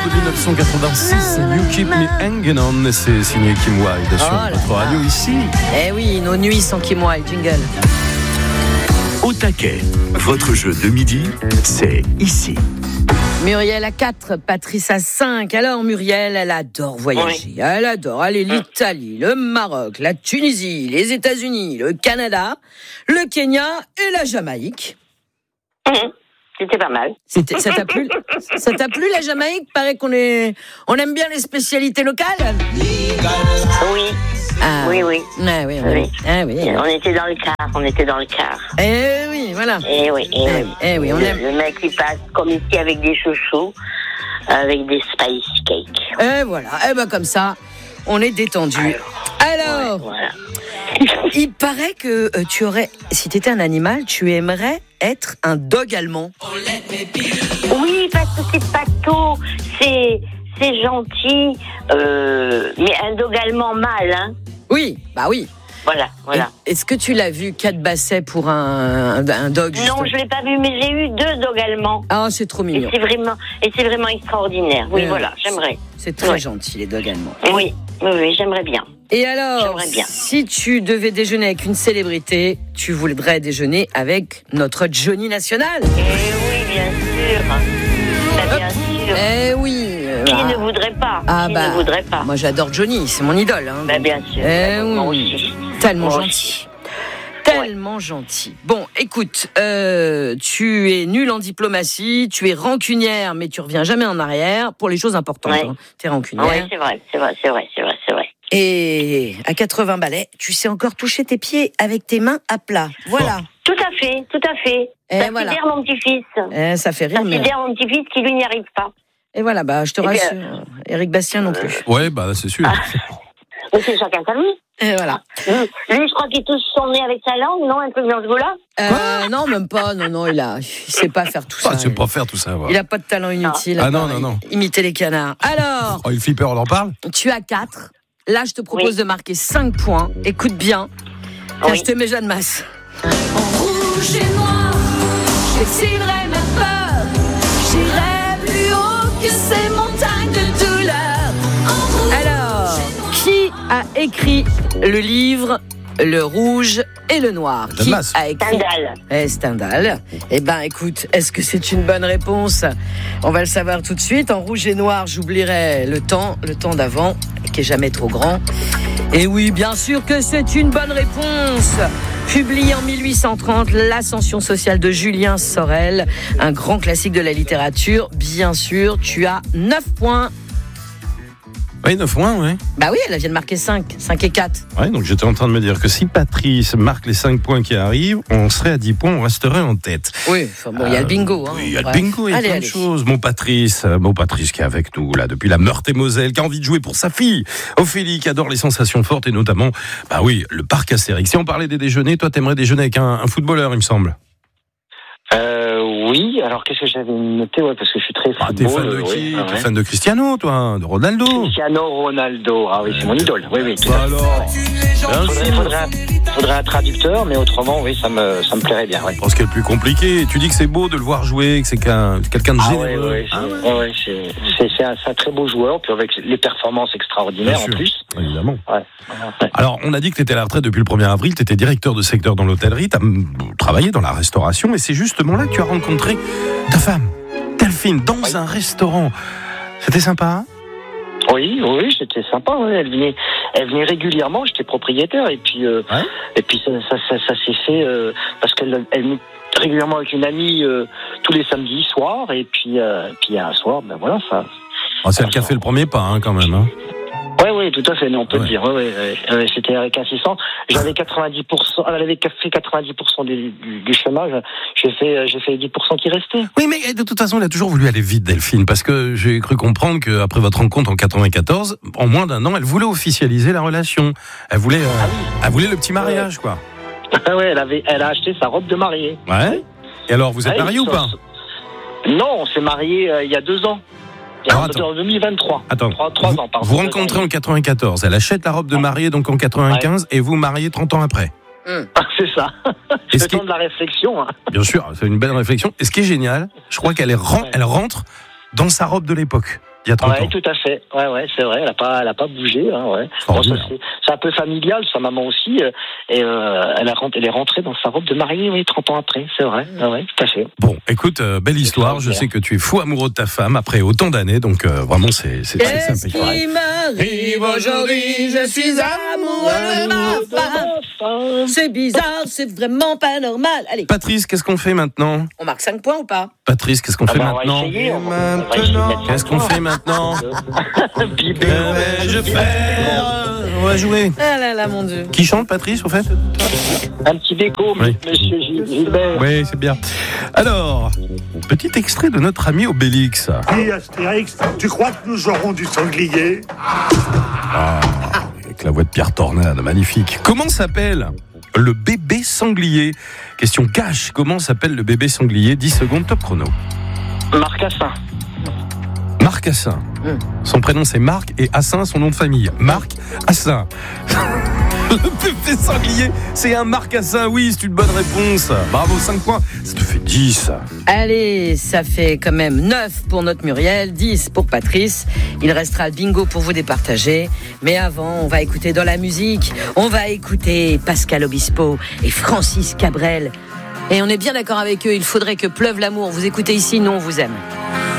de 1986, You Keep Me Hanging On, et c'est signé Kim Wilde sur notre radio ici. Eh oui, nos nuits sans Kim Wilde, jingle. Au taquet, votre jeu de midi, c'est ici. Muriel à 4, Patrice à 5. Alors Muriel, elle adore voyager. Oui. Elle adore aller l'Italie, le Maroc, la Tunisie, les États-Unis, le Canada, le Kenya et la Jamaïque. C'était pas mal. Ça t'a plu? Ça t'a plu la Jamaïque? Paraît on aime bien les spécialités locales. Oui. Ah. Oui. Ah, oui. Ah, oui. On était dans le car. Eh oui, voilà. Eh oui. On aime. Le mec il passe comme ici avec des chouchous, avec des spice cakes. Et voilà. Et ben comme ça, on est détendu. Alors, voilà. Il paraît que tu aurais, si tu étais un animal, tu aimerais être un dog allemand. Oui, parce que c'est pato, c'est gentil, mais un dog allemand mâle, hein. Oui, bah oui. Voilà. Est-ce que tu l'as vu, 4 bassets pour un dog? Non, je l'ai pas vu, mais j'ai eu 2 dogs allemands. Ah, c'est trop mignon. Et c'est vraiment extraordinaire. Oui, voilà, j'aimerais. C'est très gentil, les dogs allemands. Oui, j'aimerais bien. Et alors, si tu devais déjeuner avec une célébrité, tu voudrais déjeuner avec notre Johnny National? Eh oui, bien sûr. Bien sûr. Eh oui. Qui ne voudrait pas? Ne voudrait pas? Moi, j'adore Johnny, c'est mon idole. Hein. Bien sûr. Moi aussi. Tellement gentil. Tellement gentil. Bon, écoute, tu es nulle en diplomatie, tu es rancunière, mais tu reviens jamais en arrière pour les choses importantes. Ouais. Hein. Tu es rancunière. Oui, c'est vrai. Et à 80 balais, tu sais encore toucher tes pieds avec tes mains à plat. Voilà. Tout à fait. Ça sidère mon petit-fils. Ça fait rire. Ça sidère mon petit-fils qui, lui, n'y arrive pas. Et voilà, je te rassure. Éric Bastien non plus. Ouais, c'est sûr. Mais c'est chacun sa vie. Et voilà. Lui, je crois qu'il touche son nez avec sa langue, non? Un truc dans ce goût-là? Non, même pas. Non, il sait pas faire tout ça. Il sait pas faire tout ça. Voilà. Il a pas de talent inutile. Non. Imiter les canards. Alors. Le flipper, on en parle? Tu as 4. Là, je te propose de marquer 5 points. Écoute bien. Je te mets Jeanne Masse. En rouge et noir, j'excilerai ma peur. J'irai plus haut que ces montagnes de douleur. Alors, qui a écrit le livre Le Rouge et le Noir? Qui a écrit Stendhal. Eh ben, écoute, est-ce que c'est une bonne réponse? On va le savoir tout de suite. En Rouge et Noir, j'oublierai le temps d'avant, qui est jamais trop grand. Et oui, bien sûr que c'est une bonne réponse. Publié en 1830, L'Ascension sociale de Julien Sorel, un grand classique de la littérature. Bien sûr, tu as 9 points. Oui, 9 points, oui. Bah oui, elle vient de marquer 5 et 4. Oui, donc j'étais en train de me dire que si Patrice marque les 5 points qui arrivent, on serait à 10 points, on resterait en tête. Oui, il y a le bingo. Oui, il y a le bingo, il y a plein de choses. Mon Patrice qui est avec nous, là, depuis la Meurthe-et-Moselle, qui a envie de jouer pour sa fille, Ophélie, qui adore les sensations fortes, et notamment, le parc Astérix. Si on parlait des déjeuners, toi, t'aimerais déjeuner avec un footballeur, il me semble. Oui, alors qu'est-ce que j'avais noté? Ouais, parce que je suis très football. T'es fan de qui? T'es fan de Cristiano, toi? De Ronaldo? Cristiano Ronaldo, oui, c'est mon idole. Oui. Alors, faudrait un traducteur, mais autrement, oui, ça me plairait bien. Ouais. Je pense qu'il est le plus compliqué. Tu dis que c'est beau de le voir jouer, que c'est quelqu'un de généreux. C'est un très beau joueur, puis avec les performances extraordinaires en plus. Évidemment. Ouais. Alors, on a dit que tu étais à la retraite depuis le 1er avril, tu étais directeur de secteur dans l'hôtellerie, tu as travaillé dans la restauration, et c'est justement là que tu as rencontré ta femme, Delphine, dans un restaurant. C'était sympa, hein? Oui, c'était sympa. Ouais. Elle venait régulièrement. J'étais propriétaire, et puis ça s'est fait parce qu'elle venait régulièrement avec une amie tous les samedis soirs, et puis un soir, ça. C'est elle qui a fait le premier pas, hein, quand même. Hein. Oui, tout à fait, on peut le dire. C'était avec assistance. J'avais 90%, elle avait fait 90% du chômage. J'ai fait 10% qui restait. Oui, mais de toute façon, elle a toujours voulu aller vite, Delphine, parce que j'ai cru comprendre qu'après votre rencontre en 94, en moins d'un an, elle voulait officialiser la relation. Elle voulait le petit mariage, quoi. Elle a acheté sa robe de mariée. Ouais. Et alors, vous êtes mariés ou pas? Non, on s'est mariés il y a 2 ans. En 2023. Attends, 3 ans, pardon. Vous rencontrez en 94. Elle achète la robe de mariée donc en 95 et vous mariez 30 ans après. C'est ça. C'est le temps de la réflexion. Hein. Bien sûr, c'est une belle réflexion. Et ce qui est génial, je crois qu'elle rentre dans sa robe de l'époque. il y a 30 ans. Ouais, tout à fait. Ouais, c'est vrai. Elle a pas bougé. Hein, ouais. Bon, c'est un peu familial. Sa maman aussi. Et elle est rentrée dans sa robe de mariée, 30 ans après. C'est vrai. Ouais, tout à fait. Bon, écoute, belle histoire. Je sais que tu es fou amoureux de ta femme après autant d'années. Donc, vraiment, c'est sympathique. Qu'est-ce qui m'arrive aujourd'hui? Je suis amoureux de ma femme. C'est bizarre, c'est vraiment pas normal. Allez. Patrice, qu'est-ce qu'on fait maintenant? On marque 5 points ou pas? Patrice, qu'est-ce qu'on fait maintenant? Qu'est-ce qu'on fait maintenant? On va jouer. Ah là là, mon Dieu. Qui chante, Patrice, au fait? Un petit déco, monsieur Gilbert. Oui, c'est bien. Alors, petit extrait de notre ami Obélix. Dis, Astérix, tu crois que nous aurons du sanglier? Avec la voix de Pierre Tornade, magnifique. Comment s'appelle le bébé sanglier? Question cash. Comment s'appelle le bébé sanglier? 10 secondes, top chrono. Marcassin. Marc Assin. Son prénom c'est Marc et Assin son nom de famille. Marc Assin. Le bébé sanglier, c'est un Marc Assin. Oui, c'est une bonne réponse. Bravo, 5 points. Ça te fait 10. Allez, ça fait quand même 9 pour notre Muriel, 10 pour Patrice. Il restera le bingo pour vous départager. Mais avant, on va écouter dans la musique. On va écouter Pascal Obispo et Francis Cabrel. Et on est bien d'accord avec eux, il faudrait que pleuve l'amour. Vous écoutez ici, nous on vous aime.